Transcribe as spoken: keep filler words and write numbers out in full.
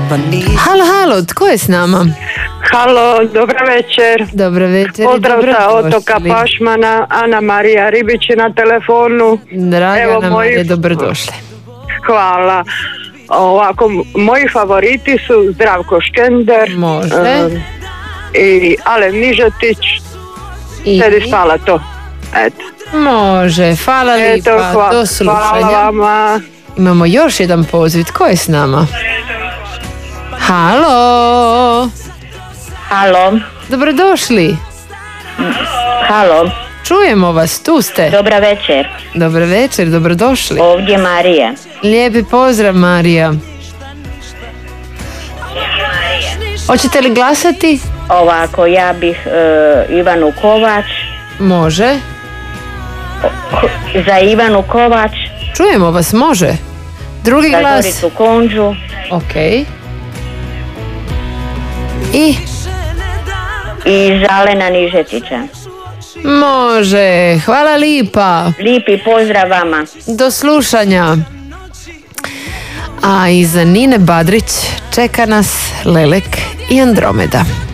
Halo, halo, tko je s nama? Halo, dobra večer. Dobra večer. Pozdrav sa otoka Pašmana, Ana Marija Ribić je na telefonu. Draga Evo, Ana Marija, moji... dobrodošli. Hvala. Ovako, moji favoriti su Zdravko Škender. Može. Um, I Alen Nižetić. I... Sedi spala to. Eto. Može, hvala lijepa. Eto, hva... Do slušanja. Hvala vama. Imamo još jedan poziv. Tko je s nama? Halo. Halo. Dobrodošli. Halo. Čujemo vas, tu ste. Dobra večer. Dobra večer, dobrodošli. Ovdje Marija. Lijepi pozdrav, Marija. Hoćete li glasati? Ovako, ja bih uh, Ivanu Kovač. Može. Za Ivanu Kovač. Čujemo vas, može. Drugi za glas. Za Zoricu Konđu. Ok. I? I za Alena Nižetića. Može, hvala lipa. Lipi pozdrav vama. Do slušanja. A iza Nine Badrić čeka nas Lelek i Andromeda.